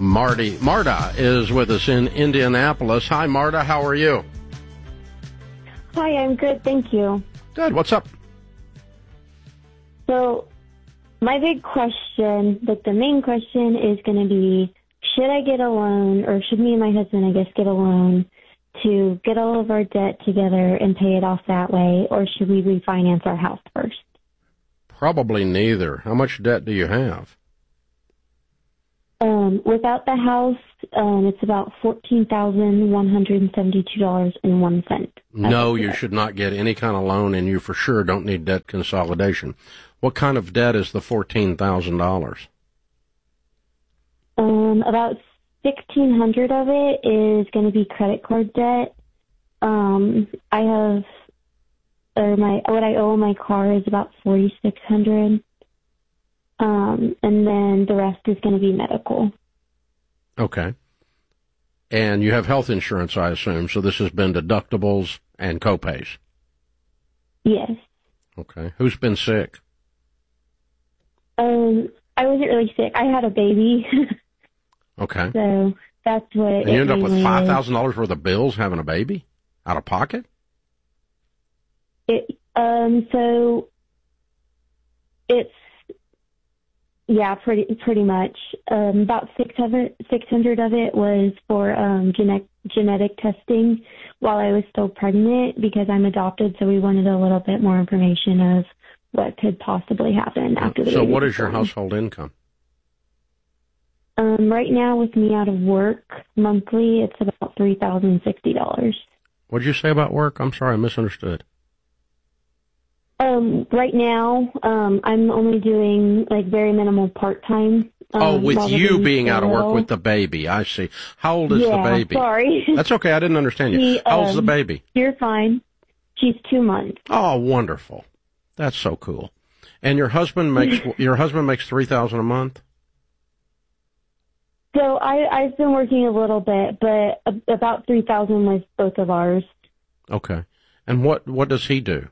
Marta is with us in Indianapolis. Hi, Marta. How are you? Hi, I'm good. Thank you. Good. What's up? So, my big question, the main question is going to be, should I get a loan, or should me and my husband, I guess, get a loan to get all of our debt together and pay it off that way, or should we refinance our house first? Probably neither. How much debt do you have? Without the house, it's about $14,172.01. No, you should not get any kind of loan, and you for sure don't need debt consolidation. What kind of debt is the $14,000? About $1,600 of it is going to be credit card debt. I have, what I owe on my car is about $4,600. And then the rest is going to be medical. Okay. And you have health insurance, I assume, so this has been deductibles and copays. Yes. Okay. Who's been sick? I wasn't really sick. I had a baby. Okay. So that's what. And you end up with $5,000 worth of bills having a baby out of pocket? So it's, yeah, pretty much. About 600 of it was for genetic testing while I was still pregnant, because I'm adopted, so we wanted a little bit more information of what could possibly happen after the baby. So what is your household income? Right now, with me out of work monthly, it's about $3,060. What did you say about work? I'm sorry, I misunderstood. Right now, I'm only doing like very minimal part-time. With you being out of work with the baby. I see. How old is the baby? Sorry. That's okay. I didn't understand you. How old's the baby? You're fine. She's 2 months. Oh, wonderful. That's so cool. And your husband makes $3,000 a month? So I've been working a little bit, but about 3,000 was both of ours. Okay. And what does he do?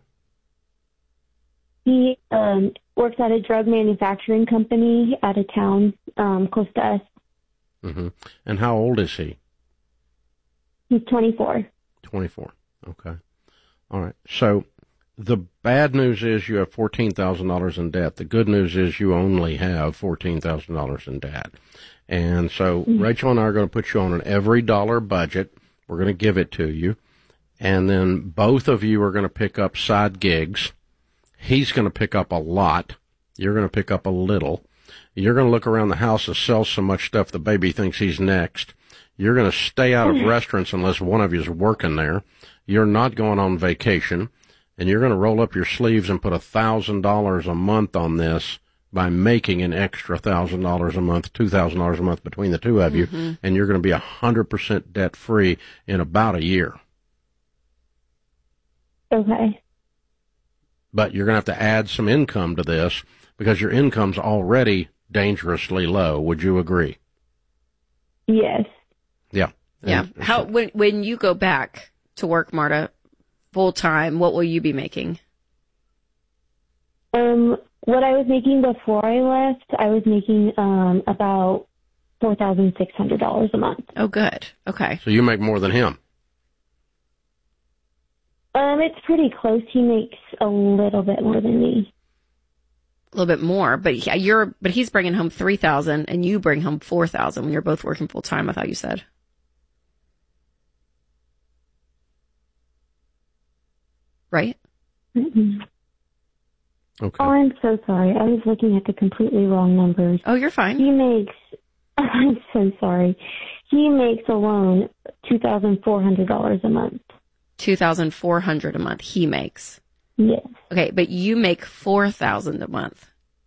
He works at a drug manufacturing company out of town, close to us. Mm-hmm. And how old is he? He's 24. 24. Okay. All right. So the bad news is you have $14,000 in debt. The good news is you only have $14,000 in debt. And so Rachel and I are going to put you on an every dollar budget. We're going to give it to you. And then both of you are going to pick up side gigs. He's going to pick up a lot. You're going to pick up a little. You're going to look around the house and sell so much stuff the baby thinks he's next. You're going to stay out of restaurants unless one of you is working there. You're not going on vacation. And you're going to roll up your sleeves and put $1,000 a month on this by making an extra $1,000 a month, $2,000 a month between the two of you. Mm-hmm. And you're going to be 100% debt free in about a year. Okay. But you're going to have to add some income to this because your income's already dangerously low. Would you agree? Yes. Yeah. Yeah. When you go back to work, Marta, full time, what will you be making? What I was making before I left, I was making about $4,600 a month. Oh, good. Okay. So you make more than him. It's pretty close. He makes a little bit more than me. A little bit more, but he's bringing home $3,000 and you bring home $4,000 when you're both working full time. I thought you said. Right? Mm-hmm. Okay. Oh, I'm so sorry. I was looking at the completely wrong numbers. Oh, you're fine. I'm so sorry. He makes alone $2,400 a month. $2,400 a month he makes. Yes. Okay, but you make $4,000 a month.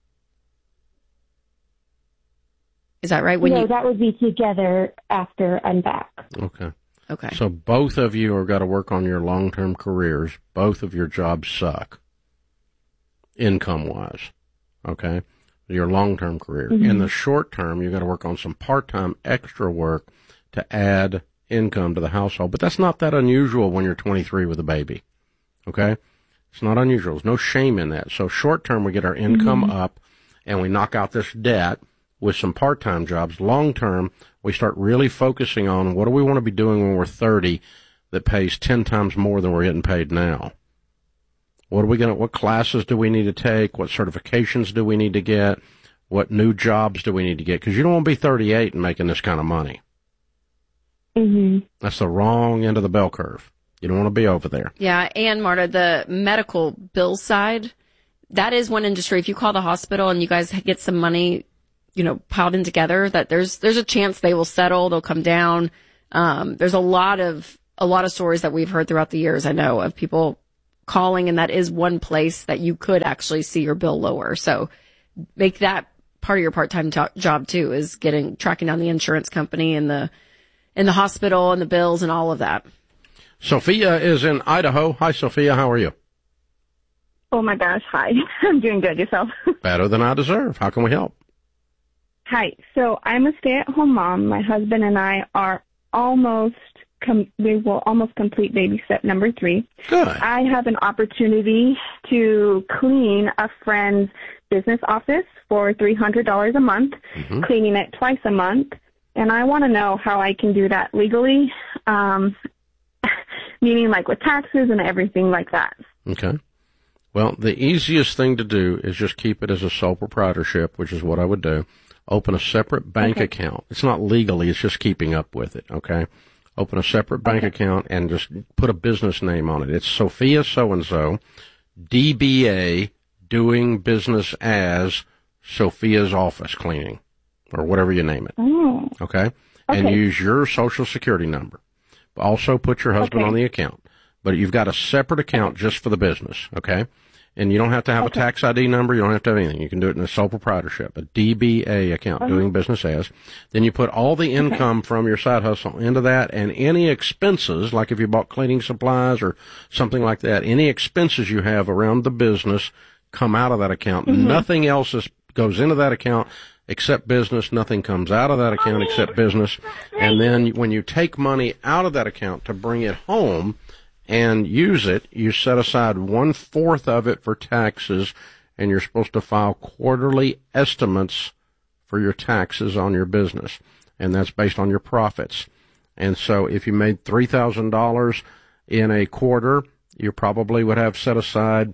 Is that right? That would be together after I'm back. Okay. Okay. So both of you have got to work on your long-term careers. Both of your jobs suck, income-wise. Okay? Your long-term career. Mm-hmm. In the short term, you've got to work on some part-time extra work to add income to the household. But that's not that unusual when you're 23 with a baby. Okay? It's not unusual. There's no shame in that. So short term, we get our income up and we knock out this debt. with some part-time jobs. Long-term, we start really focusing on what do we want to be doing when we're 30 that pays 10 times more than we're getting paid now. What classes do we need to take? What certifications do we need to get? What new jobs do we need to get? Because you don't want to be 38 and making this kind of money. Mm-hmm. That's the wrong end of the bell curve. You don't want to be over there. Yeah, and Marta, the medical bill side, that is one industry. If you call the hospital and you guys get some money, piled in together, that there's a chance they will settle, they'll come down. There's a lot of stories that we've heard throughout the years, I know, of people calling, and that is one place that you could actually see your bill lower. So make that part of your part-time job too, is tracking down the insurance company and the hospital and the bills and all of that. Sophia is in Idaho. Hi, Sophia. How are you? Oh, my gosh. Hi. I'm doing good. Yourself? Better than I deserve. How can we help? Hi. So I'm a stay-at-home mom. My husband and I are we will almost complete baby step number 3. Good. I have an opportunity to clean a friend's business office for $300 a month, cleaning it twice a month. And I want to know how I can do that legally, meaning like with taxes and everything like that. Okay. Well, the easiest thing to do is just keep it as a sole proprietorship, which is what I would do. Open a separate bank account. It's not legally, it's just keeping up with it, okay? Open a separate bank account and just put a business name on it. It's Sophia so-and-so, DBA, doing business as Sophia's office cleaning, or whatever you name it. Oh. Okay? And use your social security number. Also put your husband on the account. But you've got a separate account just for the business, okay? And you don't have to have a tax ID number. You don't have to have anything. You can do it in a sole proprietorship, a DBA account, doing business as. Then you put all the income from your side hustle into that, and any expenses, like if you bought cleaning supplies or something like that, any expenses you have around the business come out of that account. Nothing else goes into that account except business. Nothing comes out of that account except business. And then when you take money out of that account to bring it home and use it, you set aside 1/4 of it for taxes, and you're supposed to file quarterly estimates for your taxes on your business, and that's based on your profits. And so if you made $3,000 in a quarter, you probably would have set aside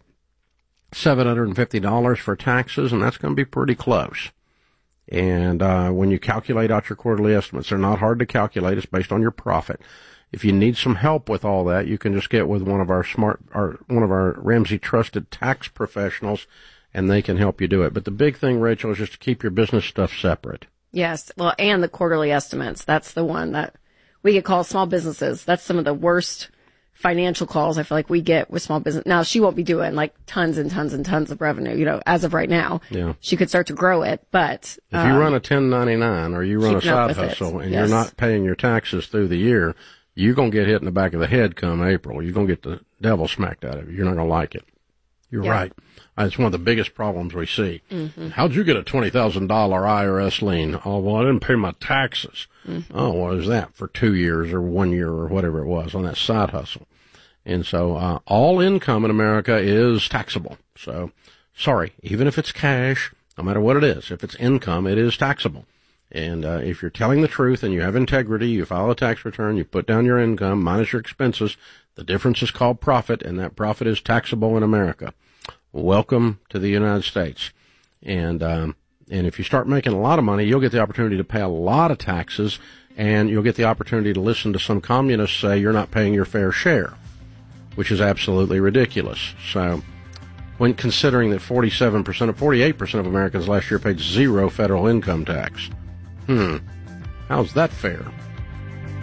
$750 for taxes, and that's going to be pretty close. And when you calculate out your quarterly estimates, they're not hard to calculate. It's based on your profit. If you need some help with all that, you can just get with one of our Ramsey trusted tax professionals, and they can help you do it. But the big thing, Rachel, is just to keep your business stuff separate. Yes. Well, and the quarterly estimates. That's the one that we get called small businesses. That's some of the worst financial calls I feel like we get with small business. Now, she won't be doing like tons and tons and tons of revenue, as of right now. Yeah. She could start to grow it, but if you run a 1099 or you run a side hustle and you're not paying your taxes through the year, you're going to get hit in the back of the head come April. You're going to get the devil smacked out of you. You're not going to like it. You're right. It's one of the biggest problems we see. How'd you get a $20,000 IRS lien? Oh, well, I didn't pay my taxes. Oh, what is that? For 2 years or 1 year or whatever it was on that side hustle. And so all income in America is taxable. So, sorry, even if it's cash, no matter what it is, if it's income, it is taxable. And if you're telling the truth and you have integrity, you file a tax return, you put down your income minus your expenses, the difference is called profit, and that profit is taxable in America. Welcome to the United States. And if you start making a lot of money, you'll get the opportunity to pay a lot of taxes, and you'll get the opportunity to listen to some communists say you're not paying your fair share, which is absolutely ridiculous. So when considering that 48% of Americans last year paid 0 federal income tax, how's that fair?